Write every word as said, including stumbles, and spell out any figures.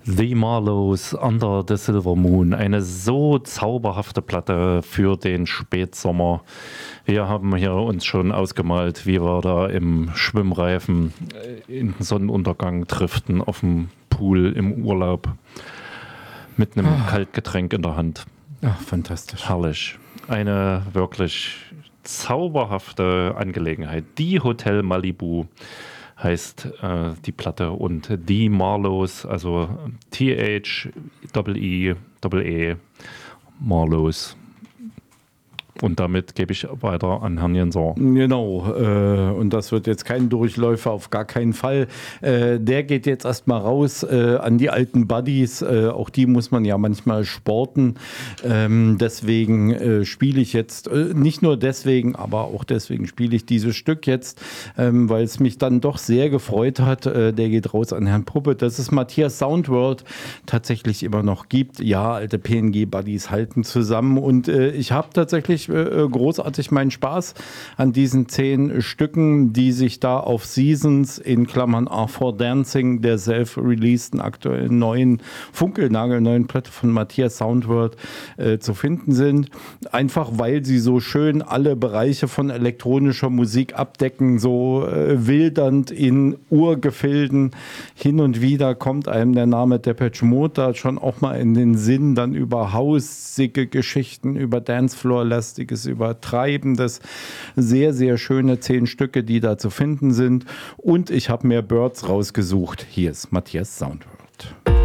The Marlows, Under the Silver Moon. Eine so zauberhafte Platte für den Spätsommer. Wir haben hier uns schon ausgemalt, wie wir da im Schwimmreifen in den Sonnenuntergang driften auf dem Pool im Urlaub mit einem ah. Kaltgetränk in der Hand. Ach, fantastisch. Herrlich. Eine wirklich zauberhafte Angelegenheit. Die Hotel Malibu heißt äh, die Platte und die Marlows, also T H E E E Marlows. Und damit gebe ich weiter an Herrn Jenser. Genau, äh, und das wird jetzt kein Durchläufer, auf gar keinen Fall. Äh, der geht jetzt erstmal raus äh, an die alten Buddies. Äh, auch die muss man ja manchmal sporten. Ähm, deswegen äh, spiele ich jetzt, äh, nicht nur deswegen, aber auch deswegen spiele ich dieses Stück jetzt, ähm, weil es mich dann doch sehr gefreut hat. Äh, der geht raus an Herrn Puppe, dass es Matthias Soundworld tatsächlich immer noch gibt. Ja, alte P N G-Buddies halten zusammen und äh, ich habe tatsächlich großartig meinen Spaß an diesen zehn Stücken, die sich da auf Seasons in Klammern R vier Dancing, der self-releaseden aktuellen neuen funkelnagelneuen Platte von Matthias Soundworld äh, zu finden sind. Einfach weil sie so schön alle Bereiche von elektronischer Musik abdecken, so äh, wildernd in Urgefilden. Hin und wieder kommt einem der Name Depeche Mode da schon auch mal in den Sinn, dann über hausige Geschichten, über Dancefloor-Last Übertreibendes, sehr, sehr schöne zehn Stücke, die da zu finden sind. Und ich habe mir Birds rausgesucht. Hier ist Matthias Soundworld.